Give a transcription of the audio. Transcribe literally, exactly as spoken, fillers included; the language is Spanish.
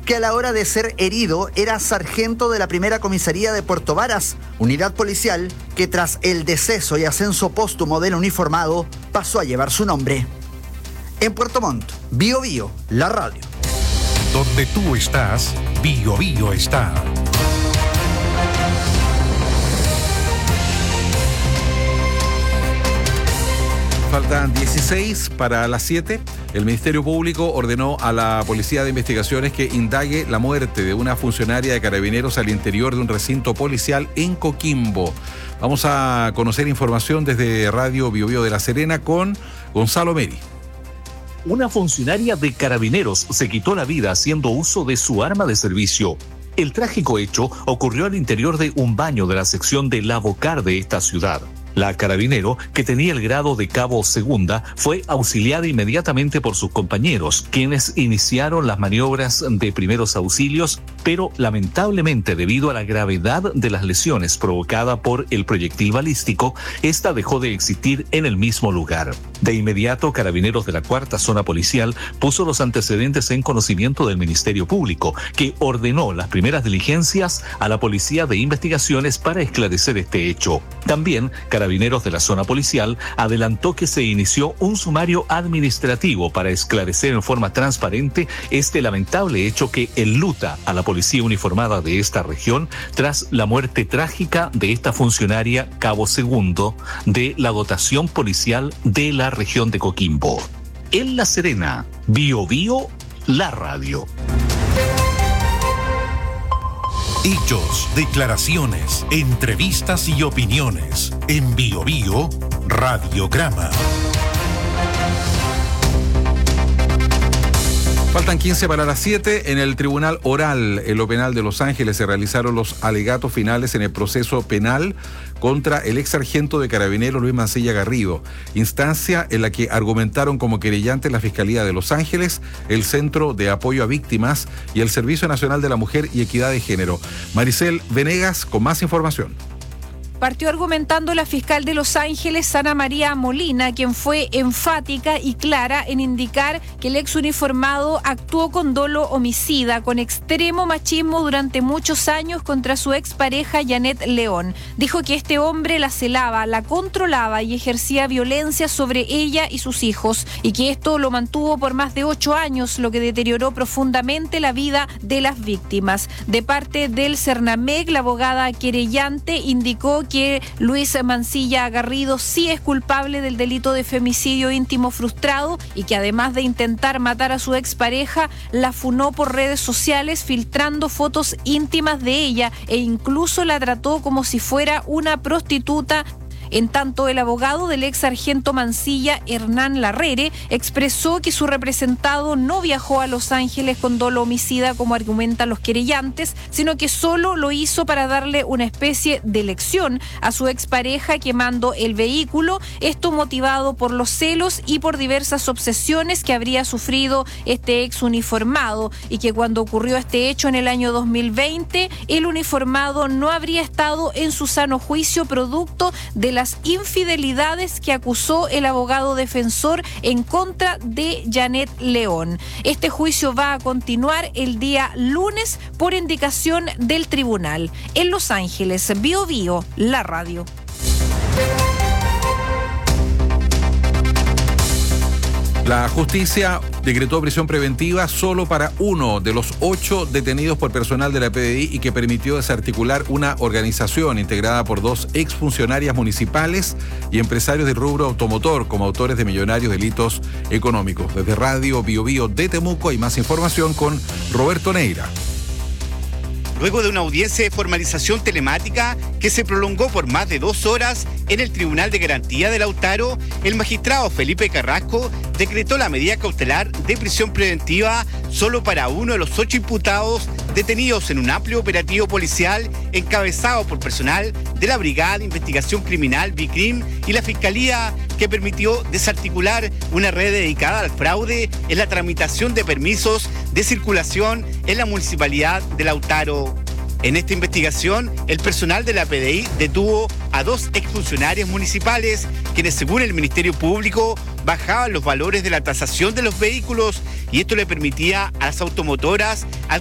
que a la hora de ser herido era sargento de la primera comisaría de Puerto Varas, unidad policial que tras el deceso y ascenso póstumo del uniformado pasó a llevar su nombre. En Puerto Montt, Bio Bio, la radio. Donde tú estás, Bio Bio está. Faltan dieciséis para las siete. El Ministerio Público ordenó a la Policía de Investigaciones que indague la muerte de una funcionaria de Carabineros al interior de un recinto policial en Coquimbo. Vamos a conocer información desde Radio Bio Bio de La Serena con Gonzalo Meri. Una funcionaria de Carabineros se quitó la vida haciendo uso de su arma de servicio. El trágico hecho ocurrió al interior de un baño de la sección de La Bocar de esta ciudad. La carabinero, que tenía el grado de cabo segunda, fue auxiliada inmediatamente por sus compañeros, quienes iniciaron las maniobras de primeros auxilios, pero lamentablemente, debido a la gravedad de las lesiones provocadas por el proyectil balístico, esta dejó de existir en el mismo lugar. De inmediato, Carabineros de la Cuarta Zona Policial puso los antecedentes en conocimiento del Ministerio Público, que ordenó las primeras diligencias a la Policía de Investigaciones para esclarecer este hecho. También, Carabineros de la Zona Policial adelantó que se inició un sumario administrativo para esclarecer en forma transparente este lamentable hecho que enluta a la policía uniformada de esta región tras la muerte trágica de esta funcionaria cabo segundo de la dotación policial de la región de Coquimbo. En La Serena, Bio Bio, la radio. Hechos, declaraciones, entrevistas y opiniones. En Bio Bio, Radiograma. Faltan quince para las siete. En el Tribunal Oral, en lo penal de Los Ángeles, se realizaron los alegatos finales en el proceso penal contra el ex sargento de Carabineros Luis Mancilla Garrido, instancia en la que argumentaron como querellantes la Fiscalía de Los Ángeles, el Centro de Apoyo a Víctimas y el Servicio Nacional de la Mujer y Equidad de Género. Maricel Venegas con más información. Partió argumentando la fiscal de Los Ángeles, Ana María Molina, quien fue enfática y clara en indicar que el ex uniformado actuó con dolo homicida, con extremo machismo durante muchos años contra su expareja Janet León. Dijo que este hombre la celaba, la controlaba y ejercía violencia sobre ella y sus hijos, y que esto lo mantuvo por más de ocho años, lo que deterioró profundamente la vida de las víctimas. De parte del Cernamec, la abogada querellante indicó que que Luis Mancilla Garrido sí es culpable del delito de femicidio íntimo frustrado y que además de intentar matar a su expareja, la funó por redes sociales filtrando fotos íntimas de ella e incluso la trató como si fuera una prostituta. En tanto, el abogado del ex sargento Mancilla, Hernán Larrere, expresó que su representado no viajó a Los Ángeles con dolo homicida como argumentan los querellantes, sino que solo lo hizo para darle una especie de lección a su expareja quemando el vehículo, esto motivado por los celos y por diversas obsesiones que habría sufrido este ex uniformado, y que cuando ocurrió este hecho en el año dos mil veinte, el uniformado no habría estado en su sano juicio producto de la las infidelidades que acusó el abogado defensor en contra de Janet León. Este juicio va a continuar el día lunes por indicación del tribunal. En Los Ángeles, Bio Bio, la radio. La justicia decretó prisión preventiva solo para uno de los ocho detenidos por personal de la P D I y que permitió desarticular una organización integrada por dos exfuncionarias municipales y empresarios del rubro automotor como autores de millonarios delitos económicos. Desde Radio Bio Bio de Temuco hay más información con Roberto Neira. Luego de una audiencia de formalización telemática que se prolongó por más de dos horas en el Tribunal de Garantía de Lautaro, el magistrado Felipe Carrasco decretó la medida cautelar de prisión preventiva solo para uno de los ocho imputados detenidos en un amplio operativo policial encabezado por personal de la Brigada de Investigación Criminal BICRIM y la Fiscalía, que permitió desarticular una red dedicada al fraude en la tramitación de permisos de circulación en la Municipalidad de Lautaro. En esta investigación, el personal de la P D I detuvo a dos exfuncionarios municipales, quienes según el Ministerio Público bajaban los valores de la tasación de los vehículos, y esto le permitía a las automotoras